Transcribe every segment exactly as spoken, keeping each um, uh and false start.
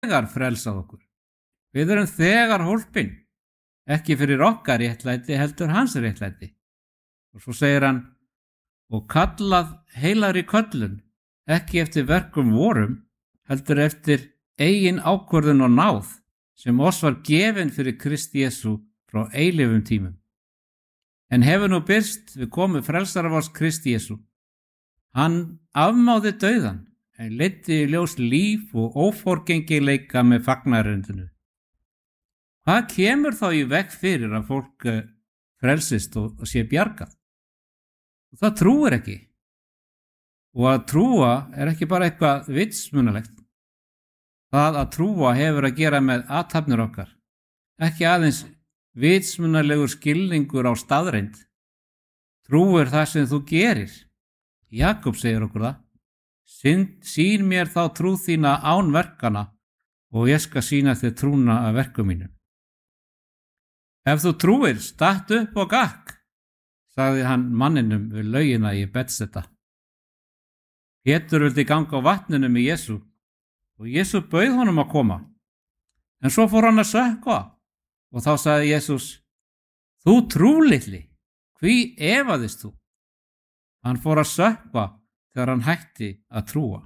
þegar frelsað okkur. Við erum þegar hólpin, ekki fyrir okkar réttlæti heldur hans réttlæti. Og svo segir hann, og kallað heilagri köllun, ekki eftir verkum vorum, heldur eftir eigin ákvörðun og náð, sem oss var gefin fyrir Krist Jesú frá eilífum tímum. En hefur nú birst við komu frelsara vors Krist Jesú. Hann afmáði dauðan, en leiddi í ljós líf og óforgengileika með fagnaðarerindinu. Hvað kemur þá í veg fyrir að fólk frelsist og, og sé bjargað? Og það trúir ekki. Og að trúa er ekki bara eitthvað vitsmunalegt. Það að trúa hefur að gera með athafnir okkar, ekki aðeins vitsmunalegur skilningur á staðreind. Trú er það sem þú gerir. Jakob segir okkur það. Sýn mér þá trú þína án verkana og ég skal sýna þér trúna af verkum mínum. Ef þú trúir, stattu upp og gakk, sagði hann manninum við laugina í Betseta. Pétur vildi ganga á vatninu með Jesú og Jesú bauð honum að koma. En svo fór hann að sökkva og þá sagði Jesús, þú trúlitli, hví efaðist þú? Hann fór að sökkva þegar hann hætti að trúa.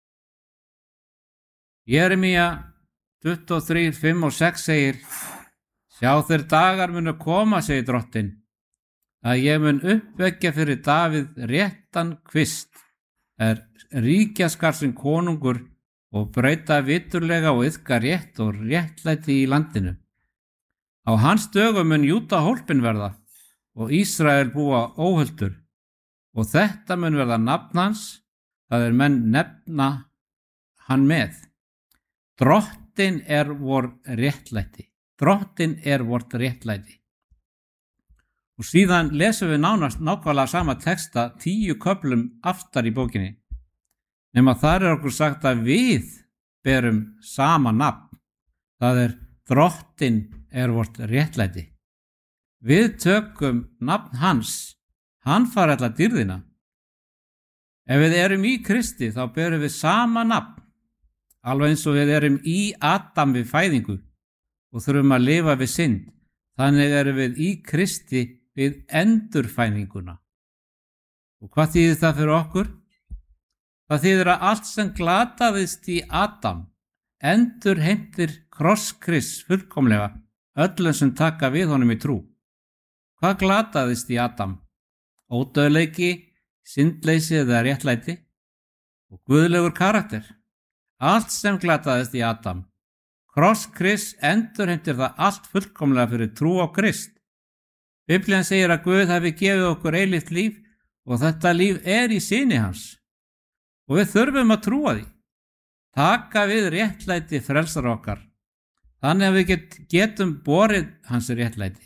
Jeremía tuttugu og þrjú, fimm og sex segir, sjá þeir dagar munu koma, segir drottinn, að ég mun uppvekja fyrir Davíð réttan kvist, er ríkjaskar sem konungur og breyta viturlega og iðka rétt og réttlæti í landinu. Á hans dögum mun Júda hólpin verða og Ísrael búa óhultur og þetta mun verða nafn hans, það er menn nefna hann með. Drottinn er vor réttlæti. Drottinn er vort réttlæti. Og síðan lesum við nánast nákvæmlega sama texta tíu köflum aftar í bókinni. Nema þar er okkur sagt að við berum sama nafn. Það er Drottinn er vort réttlæti. Við tökum nafn hans. Hann fær alla dýrðina. Ef við erum í Kristi þá berum við sama nafn. Alveg eins og við erum í Adam við fæðingu og þurfum að lifa við synd. Þannig erum við í Kristi við endurfæðinguna. Og hvað þýðir það fyrir okkur? Það þýðir að allt sem glataðist í Adam endurheimtir kross Krists fullkomlega öllum sem taka við honum í trú. Hvað glataðist í Adam? Ódauðleiki, syndleysi eða réttlæti og guðlegur karakter. Allt sem glataðist í Adam. Kross Krists endurheimtir það allt fullkomlega fyrir trú á Krist. Biblían segir að Guð hafi gefið okkur eilíft líf og þetta líf er í syni hans. Og við þurfum að trúa því. Taka við réttlæti frelsar okkar. Þannig að við get, getum borið hans réttlæti.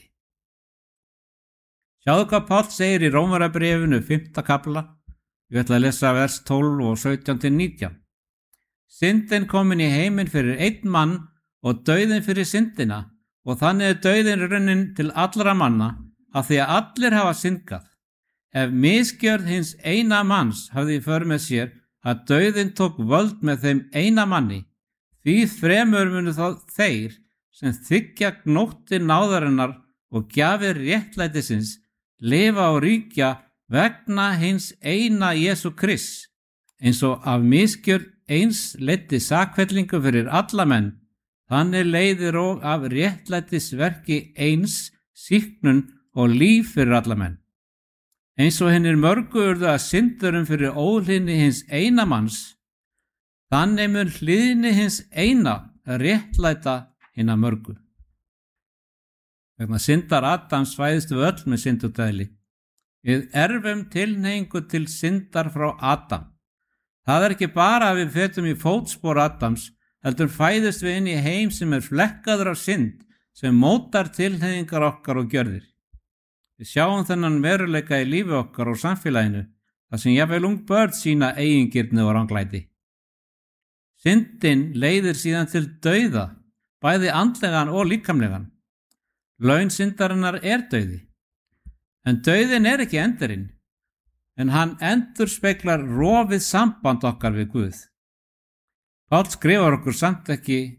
Sjáðu hvað Páll segir í Rómarabréfinu fimmta kafla. Ég ætla að lesa vers tólf og sautján til nítján. Syndin komin í heiminn fyrir einn mann og dauðin fyrir syndina og þannig er dauðin runnin til allra manna af því að allir hafa syndgað. Ef misgjörð hins eina manns hafði í för með sér að dauðin tók völd með þeim eina manni, því fremur munu þá þeir sem þiggja gnótti náðarinnar og gjafir réttlætisins lifa og ríkja vegna hins eina Jesú Krists, eins og af misgjörð eins leiddi sakfellingu fyrir alla menn, þannig leiðir og af réttlætisverki eins sýknun og líf fyrir alla menn. Eins og hinnir mörgu urðu að syndurum fyrir óhlýðni hins eina manns, þannig mun hlýðni hins eina réttlæta hinna mörgu. Vegna syndar Adams fæðist við öll með syndudæli. Við erfum tilhneigingu til syndar frá Adam. Það er ekki bara að við fetum í fótspor Adams, heldur fæðist við inn í heim sem er flekkaður af synd, sem mótar tilhneigingar okkar og gjörðir. Við sjáum þennan veruleika í lífi okkar og samfélaginu, þar sem jafnvel ung börn sína eigingirni og ranglæti. Syndin leiðir síðan til dauða, bæði andlegan og líkamlegan. Laun syndarinnar er dauði. En dauðin er ekki endurinn, en hann endurspeglar rofið samband okkar við Guð. Páll skrifar okkur samt ekki